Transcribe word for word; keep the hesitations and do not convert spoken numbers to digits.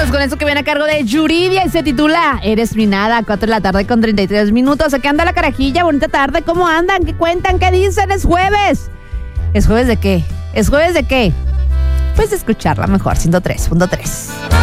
Vámonos con esto que viene a cargo de Yuridia y se titula Eres mi nada, cuatro de la tarde con treinta y tres minutos. ¿Qué anda la carajilla? Bonita tarde, ¿cómo andan? ¿Qué cuentan? ¿Qué dicen? Es jueves. ¿Es jueves de qué? ¿Es jueves de qué? Pues de escucharla mejor, ciento tres punto tres.